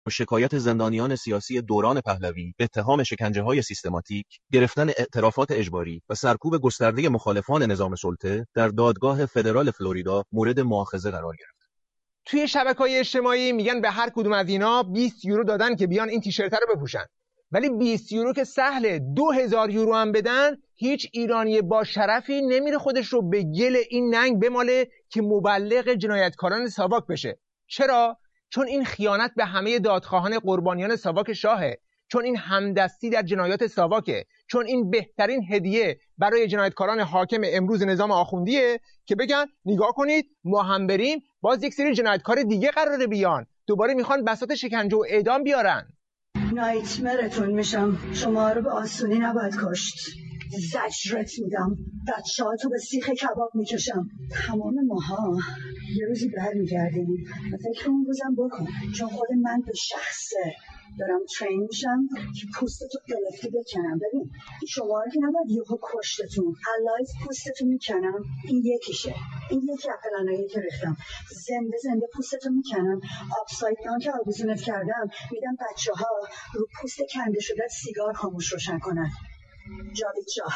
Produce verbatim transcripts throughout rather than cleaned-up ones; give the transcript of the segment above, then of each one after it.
شکایت زندانیان سیاسی دوران پهلوی، اتهام شکنجه‌های سیستماتیک، گرفتن اعترافات اجباری و سرکوب گسترده مخالفان نظام سلطه در دادگاه فدرال فلوریدا مورد مؤاخذه قرار گرفت. توی شبکه‌های اجتماعی میگن به هر کدوم از اینا بیست یورو دادن که بیان این تیشرت رو بپوشن. ولی بیست یورو که سهله، دو هزار یورو هم بدن، هیچ ایرانی با شرفی نمیره خودش رو به گل این ننگ بماله که مبلغ جنایتکاران ساواک بشه. چرا؟ چون این خیانت به همه دادخواهان قربانیان ساواک شاهه، چون این همدستی در جنایات ساواکه، چون این بهترین هدیه برای جنایتکاران حاکم امروز نظام آخوندیه که بگن نگاه کنید ما هم بریم باز یک سری جنایتکار دیگه قراره بیان، دوباره میخوان بساط شکنجه و اعدام بیارن. نایتمرتون میشم، شما رو به آسونی نباید کشت. زجرت میدم، بچه‌هاتو به سیخ کباب میکشم. تمام ماها یه روزی برمیگردیم و فکر اون روزم بکن، چون خود من به شخصه دارم ترین میشم که پوستتو گلفتی بکنم. ببین شما رو که نباید یهو کشتتون، الایف پوستتو میکنم. این یکیشه، این یکی اپلانایی که ریختم، زنده زنده پوستتو میکنم. آپساید داون که آویزونت کردم میدم بچه ها رو پوست کنده شده سیگار خاموش روشن کنن. جاوید شاه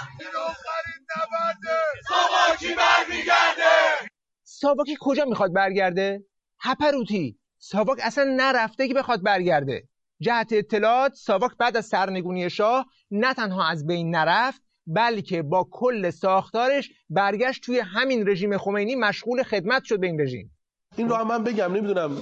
ساواکی برمیگرده. ساواکی کجا میخواد برگرده؟ هپروتی. ساواک اصلا نرفته که بخواد برگرده. جهت اطلاعات ساواک بعد از سرنگونی شاه نه تنها از بین نرفت، بلکه با کل ساختارش برگشت توی همین رژیم خمینی مشغول خدمت شد به این رژیم. این رو هم من بگم، نمیدونم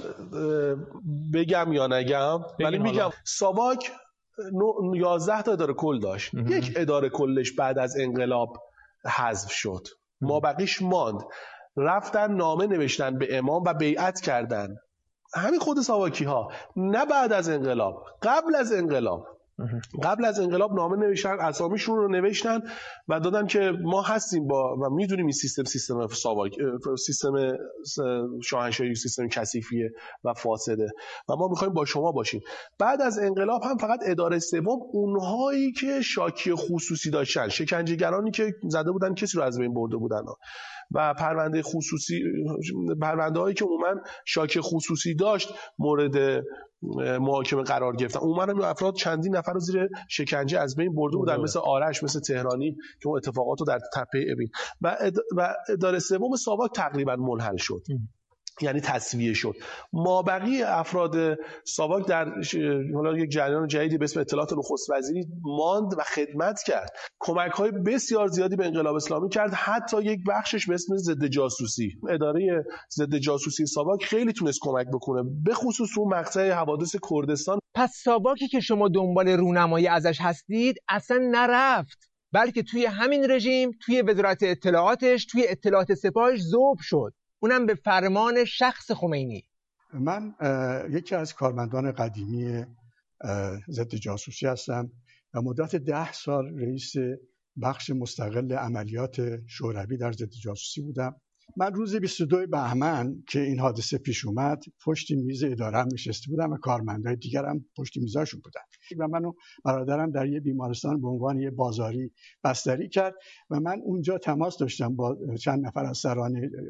بگم یا نگم، ولی میگم ساواک یازده تا اداره کل داشت. یک اداره کلش بعد از انقلاب حذف شد، ما بقیش ماند، رفتن نامه نوشتن به امام و بیعت کردن. همین خود ساواکی ها نه بعد از انقلاب، قبل از انقلاب قبل از انقلاب نامه نوشتن، اسامیشون رو نوشتن و دادن که ما هستیم با و میدونیم این سیستم سیستم ساواک سیستم شاهنشاهی سیستم کثیفیه و فاسده و ما میخوایم با شما باشیم. بعد از انقلاب هم فقط اداره سوم اونهایی که شاکی خصوصی داشتن، شکنجهگرانی که زده بودن کسی رو از بین برده بودن و پرونده خصوصی، پرونده هایی که عموما شاکی خصوصی داشت مورد محاکمه قرار گرفتن. عموما هم افراد چندین نفر رو زیر شکنجه از بین برده بودن، مثل آرش، مثل تهرانی که اون اتفاقات رو در تپه ابین و اد... و اداره سوم ساواک تقریبا منحل شد، یعنی تصفیه شد. ما بقیه افراد ساواک در حالا یک جریان جدیدی به اسم اطلاعات نخست وزیری ماند و خدمت کرد، کمک‌های بسیار زیادی به انقلاب اسلامی کرد، حتی یک بخشش به اسم ضد جاسوسی. اداره ضد جاسوسی ساواک خیلی تونست کمک بکنه، به خصوص تو مقطع حوادث کردستان. پس ساواکی که شما دنبال رونمایی ازش هستید اصلا نرفت، بلکه توی همین رژیم، توی وزارت اطلاعاتش، توی اطلاعات سپاهش ذوب شد، اونم به فرمان شخص خمینی. من یکی از کارمندان قدیمی ضد جاسوسی هستم و مدت ده سال رئیس بخش مستقل عملیات شوروی در ضد جاسوسی بودم. من روز بیست و دو بهمن که این حادثه پیش اومد پشت میز اداره‌ام نشسته بودم و کارمندای دیگرم پشت میزاشون بودن و منو برادرم در یه بیمارستان به عنوان یه بازاری بستری کرد و من اونجا تماس داشتم با چند نفر از سران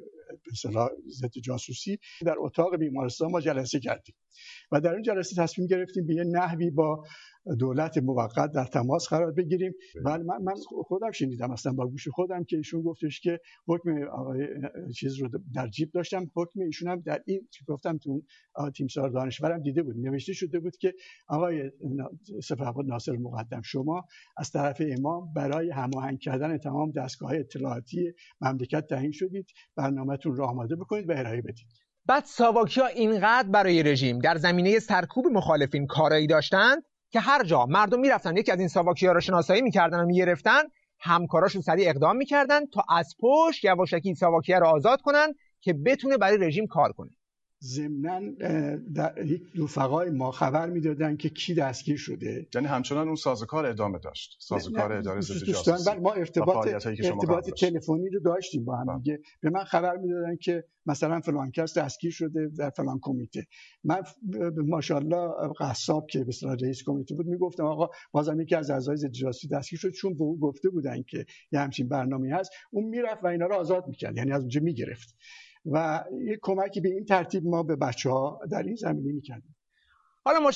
ضد جاسوسی. در اتاق بیمارستان ما جلسه کردیم و در اون جلسه تصمیم گرفتیم به یه نحوی با دولت موقت در تماس قرار بگیریم. ولی من, من خودم شنیدم اصلا با گوش خودم که ایشون گفتش که حکم آقای چیز رو در جیب داشتم، حکم ایشون هم در این گفتم تو تیمسار دانشورم دیده بود، نوشته شده بود که آقای سپهبد ناصر مقدم شما از طرف امام برای هماهنگ کردن تمام دستگاه‌های اطلاعاتی مملکت تعیین شدید، برنامه‌تون رو آماده بکنید و ارائه بدید. بعد ساواکی‌ها اینقدر برای رژیم در زمینه سرکوب مخالفین کارایی داشتند که هر جا مردم میرفتن یکی از این ساواکی‌ها رو شناسایی میکردن و میگرفتن، همکاراشون سریع اقدام میکردن تا از پشت یواشکی ساواکی‌ها رو آزاد کنن که بتونه برای رژیم کار کنه. ضمناً در یک رفقای ما خبر میدادن که کی دستگیر شده، یعنی همچنان اون سازوکار ادامه داشت، سازوکار اداره ضد جاسوسی. ما ارتباط ارتباط تلفنی رو داشتیم با هم دیگه. به من خبر میدادن که مثلا فلان کس دستگیر شده در فلان کمیته. من ماشاءالله قصاب که به اصطلاح رئیس کمیته بود میگفتم آقا بازم یکی از اعضای ضد جاسوسی دستگیر شد، چون به او گفته بودن که یه همچین برنامه‌ای هست. اون میرفت و اینا رو آزاد میکرد، یعنی از اونجا میگرفت و یک کمکی به این ترتیب ما به بچه‌ها در این زمینه می‌کردیم. حالا